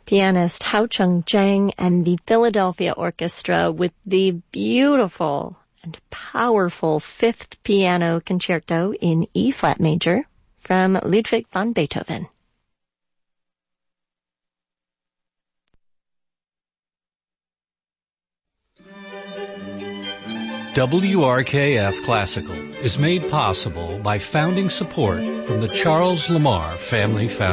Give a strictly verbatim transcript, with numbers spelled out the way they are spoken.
pianist Hao Chung-chang and the Philadelphia Orchestra with the beautiful and powerful Fifth Piano Concerto in E-flat major from Ludwig van Beethoven. W R K F Classical is made possible by founding support from the Charles Lamar Family Foundation.